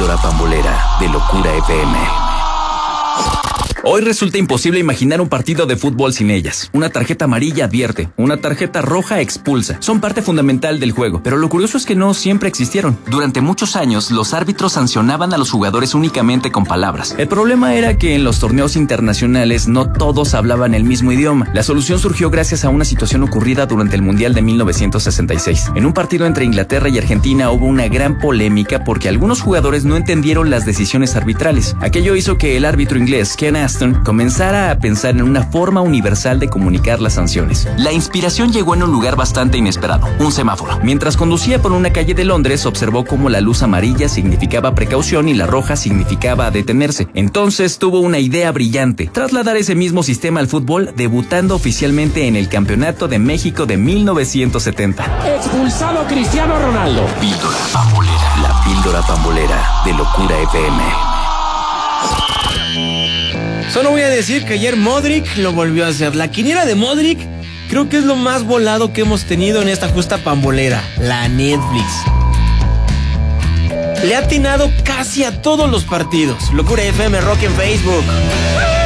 píldora pambolera de Locura FM. Hoy resulta imposible imaginar un partido de fútbol sin ellas. Una tarjeta amarilla advierte, una tarjeta roja expulsa. Son parte fundamental del juego, pero lo curioso es que no siempre existieron. Durante muchos años, los árbitros sancionaban a los jugadores únicamente con palabras. El problema era que en los torneos internacionales no todos hablaban el mismo idioma. La solución surgió gracias a una situación ocurrida durante el Mundial de 1966. En un partido entre Inglaterra y Argentina hubo una gran polémica porque algunos jugadores no entendieron las decisiones arbitrales. Aquello hizo que el árbitro inglés, Ken Aston, comenzara a pensar en una forma universal de comunicar las sanciones. La inspiración llegó en un lugar bastante inesperado, un semáforo. Mientras conducía por una calle de Londres, observó cómo la luz amarilla significaba precaución y la roja significaba detenerse. Entonces tuvo una idea brillante: trasladar ese mismo sistema al fútbol, debutando oficialmente en el Campeonato de México de 1970. Expulsado Cristiano Ronaldo. Píldora pambolera, la píldora pambolera de Locura FM. Solo voy a decir que ayer Modric lo volvió a hacer. La quiniela de Modric creo que es lo más volado que hemos tenido en esta justa pambolera, la Netflix. Le ha atinado casi a todos los partidos. Locura FM Rock en Facebook.